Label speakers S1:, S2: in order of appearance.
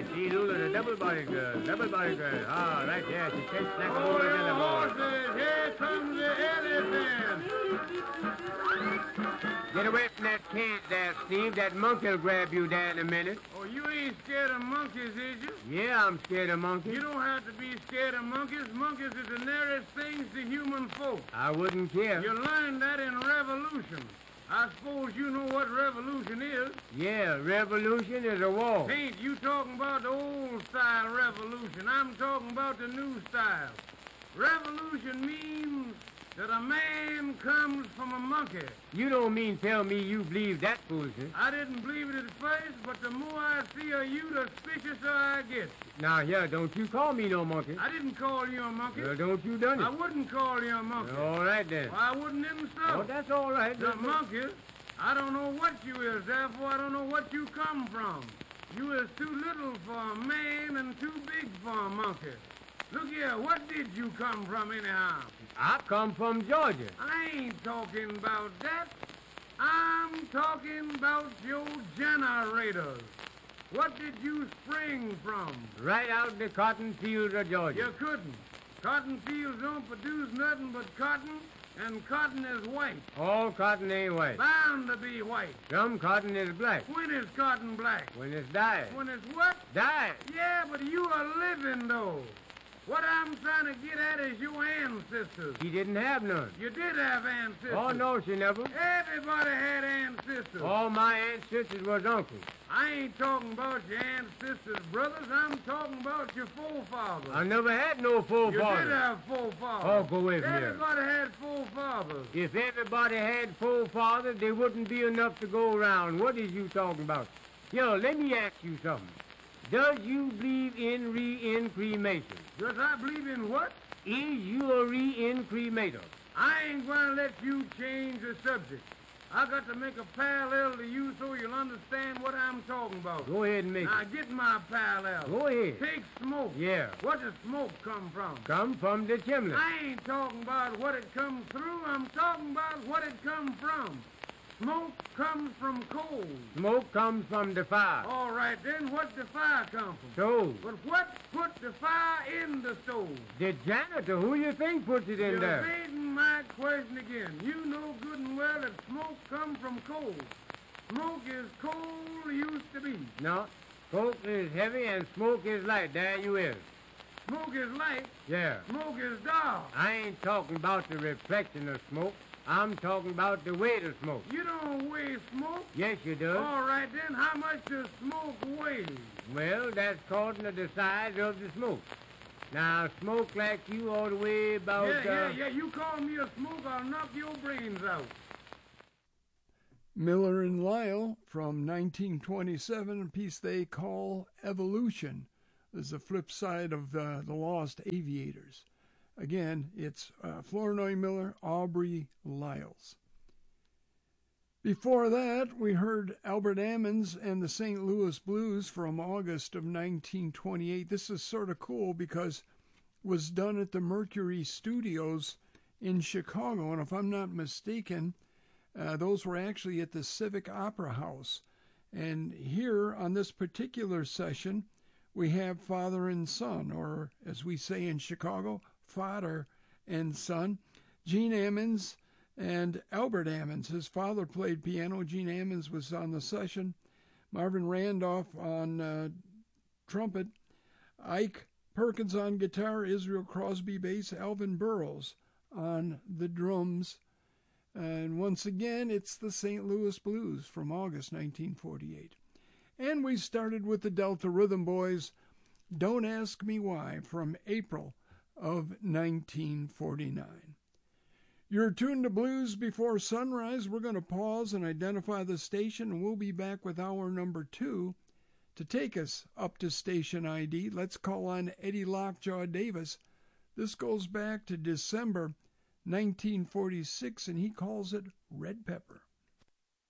S1: see Lula, the double-bodied girl. Double-bodied girl. Ah, right there. She says snack
S2: Oh,
S1: over
S2: your
S1: the
S2: horses, here comes the elephant.
S1: Get away from that cage there, Steve. That monkey will grab you there in a minute.
S2: Oh, you ain't scared of monkeys, is you?
S1: Yeah, I'm scared of monkeys.
S2: You don't have to be scared of monkeys. Monkeys is the nearest things to human folk.
S1: I wouldn't care.
S2: You learned that in revolution. I suppose you know what revolution is.
S1: Yeah, revolution is a war.
S2: Ain't you talking about the old-style revolution. I'm talking about the new style. Revolution means that a man comes from a monkey.
S1: You don't mean tell me you believe that foolishness.
S2: I didn't believe it at first, but the more I see of you, the suspiciouser I get.
S1: Now, here, don't you call me no monkey.
S2: I didn't call you a monkey.
S1: Well, don't you done it.
S2: I wouldn't call you a monkey.
S1: All right, then.
S2: Well, I wouldn't even so.
S1: Oh, that's all right.
S2: The monkey, I don't know what you is, therefore I don't know what you come from. You is too little for a man and too big for a monkey. Look here, what did you come from anyhow?
S1: I come from Georgia.
S2: I ain't talking about that. I'm talking about your generators. What did you spring from?
S1: Right out in the cotton fields of Georgia.
S2: You couldn't. Cotton fields don't produce nothing but cotton, and cotton is white.
S1: All cotton ain't white.
S2: Bound to be white.
S1: Some cotton is black.
S2: When is cotton black?
S1: When it's dyed.
S2: When it's what?
S1: Dyed.
S2: Yeah, but you are living, though. What I'm trying to get at is your ancestors.
S1: She didn't have none.
S2: You did have ancestors.
S1: Oh, no, she never.
S2: Everybody had ancestors.
S1: All my ancestors was uncles.
S2: I ain't talking about your ancestors' brothers. I'm talking about your forefathers.
S1: I never had no forefathers.
S2: You did have forefathers.
S1: Oh, go away from here.
S2: Everybody had forefathers.
S1: If everybody had forefathers, there wouldn't be enough to go around. What is you talking about? Yo, let me ask you something. Does you believe in cremation?
S2: Does I believe in what?
S1: Is you a re-cremator?
S2: I ain't going to let you change the subject. I got to make a parallel to you so you'll understand what I'm talking about.
S1: Go ahead and make
S2: now,
S1: it.
S2: get my parallel.
S1: Go ahead.
S2: Take smoke.
S1: Yeah.
S2: Where does smoke come from?
S1: Come from the chimney.
S2: I ain't talking about what it comes through. I'm talking about what it comes from. Smoke comes from coal.
S1: Smoke comes from the fire.
S2: All right, then what the fire come from?
S1: Stove.
S2: But what put the fire in the stove?
S1: The janitor. Who you think puts it in
S2: You're
S1: there?
S2: evading my question again. You know good and well that smoke comes from coal. Smoke is coal used to be.
S1: No. Coke is heavy and smoke is light. There you is.
S2: Smoke is light.
S1: Yeah.
S2: Smoke is dark.
S1: I ain't talking about the reflection of smoke. I'm talking about the weight of smoke.
S2: You don't weigh smoke?
S1: Yes, you do.
S2: All right, then, how much does smoke weigh?
S1: Well, that's according to the size of the smoke. Now, smoke like you all the way about...
S2: Yeah. You call me a smoke, I'll knock your brains out.
S3: Miller and Lyle from 1927, a piece they call Evolution. This is the flip side of the Lost Aviators. Again, it's Flournoy Miller, Aubrey Lyles. Before that, we heard Albert Ammons and the St. Louis Blues from August of 1928. This is sort of cool because it was done at the Mercury Studios in Chicago. And if I'm not mistaken, those were actually at the Civic Opera House. And here on this particular session, we have father and son, or as we say in Chicago, father and son, Gene Ammons and Albert Ammons. His father played piano. Gene Ammons was on the session. Marvin Randolph on trumpet. Ike Perkins on guitar. Israel Crosby bass. Alvin Burroughs on the drums. And once again, it's the St. Louis Blues from August 1948. And we started with the Delta Rhythm Boys, Don't Ask Me Why, from April of 1949. You're tuned to Blues Before Sunrise. We're going to pause and identify the station, and we'll be back with hour number 2 to take us up to station ID. Let's call on Eddie Lockjaw Davis. This goes back to December 1946, and he calls it Red Pepper.